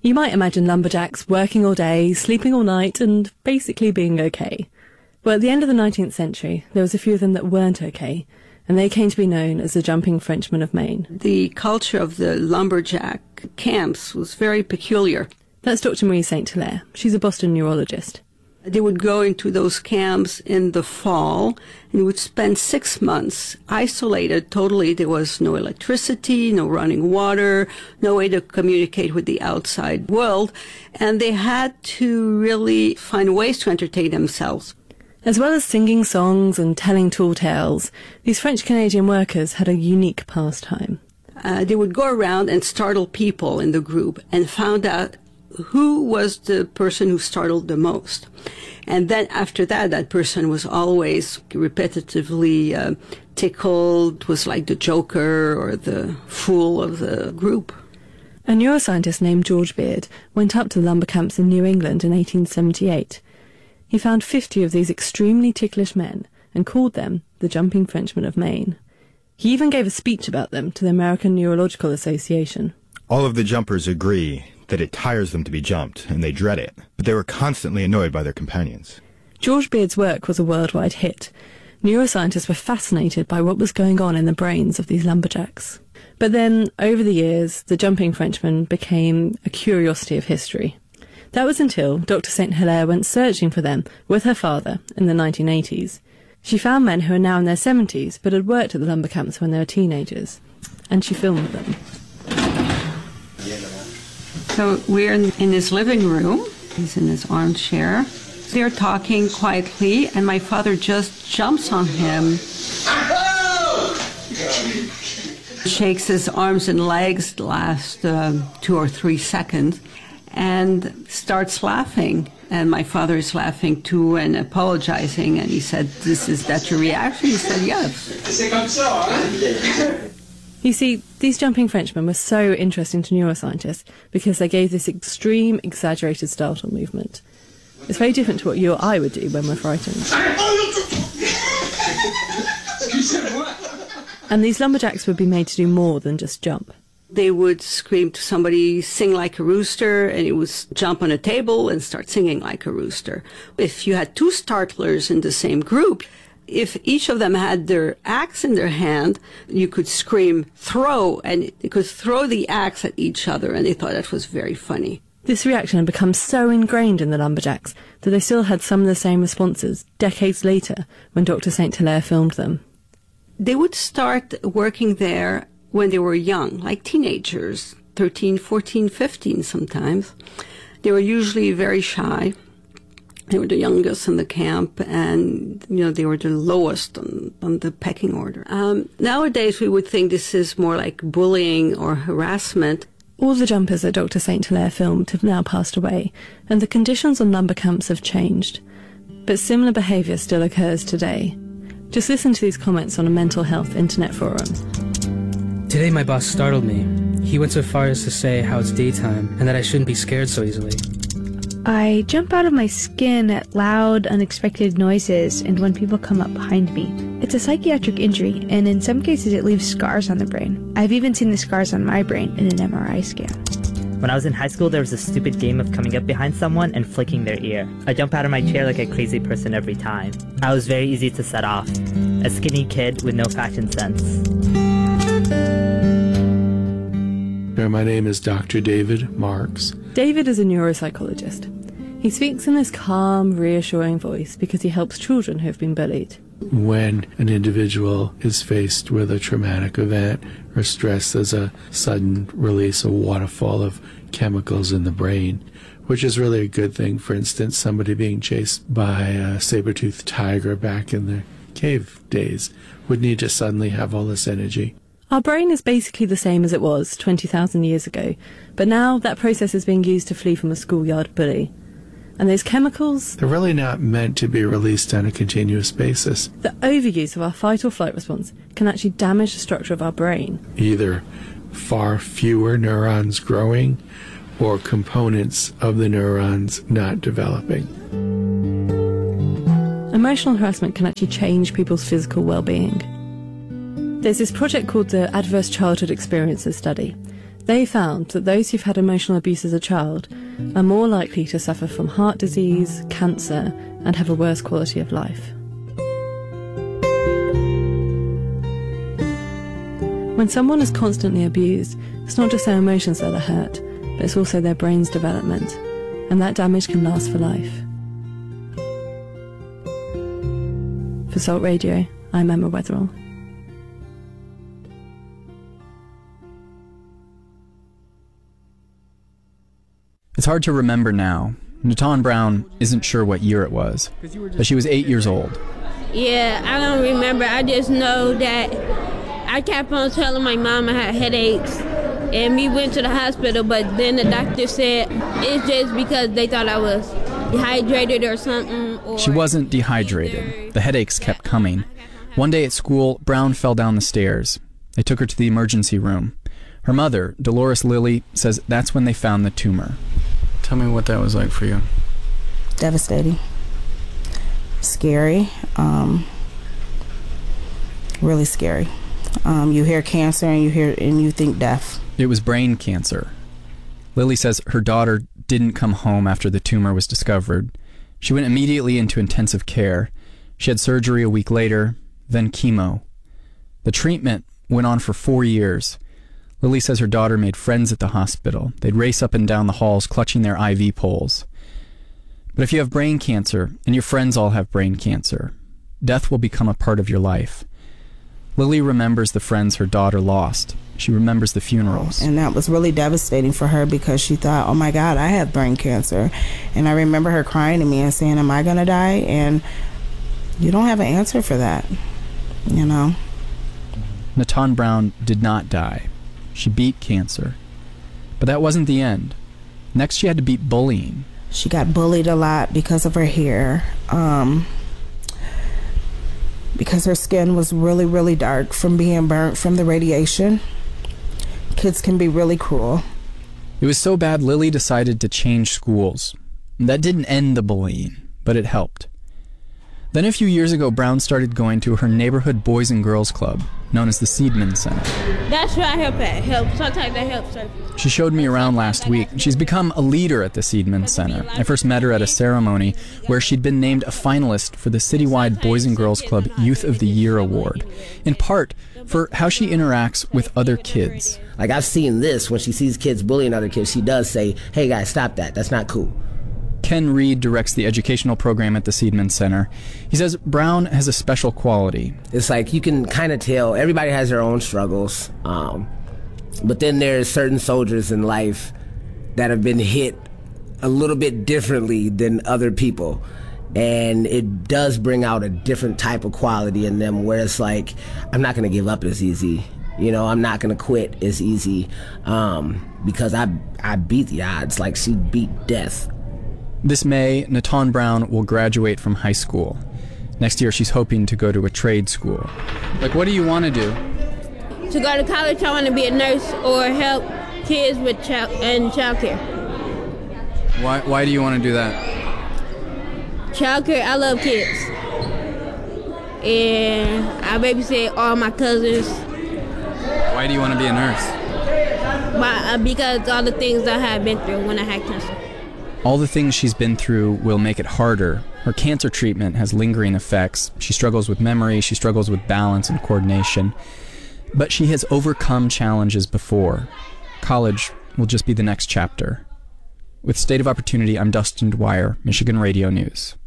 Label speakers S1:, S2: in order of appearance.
S1: You might imagine lumberjacks working all day, sleeping all night, and basically being okay. Well, at the end of the 19th century, there was a few of them that weren't okay, and they came to be known as the Jumping Frenchmen of Maine.
S2: The culture of the lumberjack camps was very peculiar.
S1: That's Dr. Marie St. Hilaire. She's a Boston neurologist.
S2: They would go into those camps in the fall and would spend 6 months isolated totally. There was no electricity, no running water, no way to communicate with the outside world. And they had to really find ways to entertain themselves.
S1: As well as singing songs and telling tall tales, these French-Canadian workers had a unique pastime.
S2: They would go around and startle people in the group and found out who was the person who startled the most. And then after that, that person was always repetitively tickled, was like the joker or the fool of the group.
S1: A neuroscientist named George Beard went up to the lumber camps in New England in 1878. He found 50 of these extremely ticklish men and called them the Jumping Frenchmen of Maine. He even gave a speech about them to the American Neurological Association.
S3: All of the jumpers agree that it tires them to be jumped, and they dread it, but they were constantly annoyed by their companions.
S1: George Beard's work was a worldwide hit. Neuroscientists were fascinated by what was going on in the brains of these lumberjacks. But then, over the years, the Jumping Frenchmen became a curiosity of history. That was until Dr. St. Hilaire went searching for them with her father in the 1980s. She found men who are now in their 70s but had worked at the lumber camps when they were teenagers, and she filmed them.
S2: So we're in his living room. He's in his armchair. They're talking quietly, and my father just jumps on him, shakes his arms and legs the last 2 or 3 seconds, and starts laughing. And my father is laughing too and apologizing. And he said, "That's your reaction?" He said, "Yes."
S1: You see, these Jumping Frenchmen were so interesting to neuroscientists because they gave this extreme, exaggerated startle movement. It's very different to what you or I would do when we're frightened. And these lumberjacks would be made to do more than just jump.
S2: They would scream to somebody, sing like a rooster, and he would jump on a table and start singing like a rooster. If you had 2 startlers in the same group, if each of them had their axe in their hand, you could scream, "Throw!" and you could throw the axe at each other, and they thought that was very funny.
S1: This reaction had become so ingrained in the lumberjacks that they still had some of the same responses decades later when Dr. St. Hilaire filmed them.
S2: They would start working there when they were young, like teenagers, 13, 14, 15 sometimes. They were usually very shy. They were the youngest in the camp, and, they were the lowest on the pecking order. Nowadays, we would think this is more like bullying or harassment.
S1: All the jumpers that Dr. St. Hilaire filmed have now passed away, and the conditions on lumber camps have changed. But similar behaviour still occurs today. Just listen to these comments on a mental health internet forum.
S4: Today my boss startled me. He went so far as to say how it's daytime and that I shouldn't be scared so easily.
S5: I jump out of my skin at loud, unexpected noises and when people come up behind me. It's a psychiatric injury, and in some cases it leaves scars on the brain. I've even seen the scars on my brain in an MRI scan.
S6: When I was in high school, there was a stupid game of coming up behind someone and flicking their ear. I jump out of my chair like a crazy person every time. I was very easy to set off. A skinny kid with no fashion sense.
S7: My name is Dr. David Marks.
S1: David is a neuropsychologist. He speaks in this calm, reassuring voice because he helps children who have been bullied.
S7: When an individual is faced with a traumatic event or stress, there's a sudden release, a waterfall of chemicals in the brain, which is really a good thing. For instance, somebody being chased by a saber-toothed tiger back in the cave days would need to suddenly have all this energy.
S1: Our brain is basically the same as it was 20,000 years ago, but now that process is being used to flee from a schoolyard bully. And those chemicals,
S7: they're really not meant to be released on a continuous basis.
S1: The overuse of our fight or flight response can actually damage the structure of our brain.
S7: Either far fewer neurons growing or components of the neurons not developing.
S1: Emotional harassment can actually change people's physical well-being. There's this project called the Adverse Childhood Experiences Study. They found that those who've had emotional abuse as a child are more likely to suffer from heart disease, cancer, and have a worse quality of life. When someone is constantly abused, it's not just their emotions that are hurt, but it's also their brain's development, and that damage can last for life. For Salt Radio, I'm Emma Weatherall.
S8: It's hard to remember now. Natan Brown isn't sure what year it was, but she was 8 years old.
S9: Yeah, I don't remember. I just know that I kept on telling my mom I had headaches, and we went to the hospital, but then the doctor said it's just because they thought I was dehydrated or something. Or
S8: she wasn't dehydrated. The headaches kept coming. One day at school, Brown fell down the stairs. They took her to the emergency room. Her mother, Dolores Lilly, says that's when they found the tumor. Tell me what that was like for you.
S10: Devastating. Scary. Really scary. You hear cancer and you think death.
S8: It was brain cancer. Lily says her daughter didn't come home after the tumor was discovered. She went immediately into intensive care. She had surgery a week later, then chemo. The treatment went on for 4 years. Lily says her daughter made friends at the hospital. They'd race up and down the halls clutching their IV poles. But if you have brain cancer, and your friends all have brain cancer, death will become a part of your life. Lily remembers the friends her daughter lost. She remembers the funerals.
S10: And that was really devastating for her because she thought, oh my God, I have brain cancer. And I remember her crying to me and saying, am I going to die? And you don't have an answer for that, you know.
S8: Natan Brown did not die. She beat cancer. But that wasn't the end. Next, she had to beat bullying.
S10: She got bullied a lot because of her hair. Because her skin was really, really dark from being burnt from the radiation. Kids can be really cruel.
S8: It was so bad, Lily decided to change schools. That didn't end the bullying, but it helped. Then a few years ago, Brown started going to her neighborhood Boys and Girls Club, known as the Seidman Center.
S9: That's where I help at. Sometimes I help her.
S8: She showed me around last week. She's become a leader at the Seidman Center. I first met her at a ceremony where she'd been named a finalist for the citywide Boys and Girls Club Youth of the Year Award, in part for how she interacts with other kids.
S11: Like, I've seen this, when she sees kids bullying other kids, she does say, hey guys, stop that, that's not cool.
S8: Ken Reed directs the educational program at the Seidman Center. He says Brown has a special quality.
S11: It's like you can kind of tell everybody has their own struggles, but then there's certain soldiers in life that have been hit a little bit differently than other people, and it does bring out a different type of quality in them where it's like, I'm not going to give up as easy. You know, I'm not going to quit as easy because I beat the odds like she beat death.
S8: This May, Natan Brown will graduate from high school. Next year, she's hoping to go to a trade school. Like, what do you want to do?
S9: To go to college, I want to be a nurse or help kids with childcare.
S8: Why do you want to do that?
S9: Childcare, I love kids. And I babysit all my cousins.
S8: Why do you want to be a nurse?
S9: Because all the things I have been through when I had cancer.
S8: All the things she's been through will make it harder. Her cancer treatment has lingering effects. She struggles with memory, she struggles with balance and coordination. But she has overcome challenges before. College will just be the next chapter. With State of Opportunity, I'm Dustin Dwyer, Michigan Radio News.